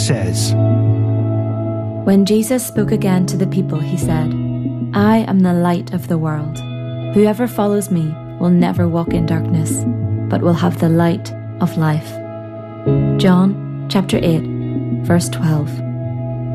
says, When Jesus spoke again to the people, he said, I am the light of the world. Whoever follows me will never walk in darkness, but will have the light of life. John chapter 8, verse 12.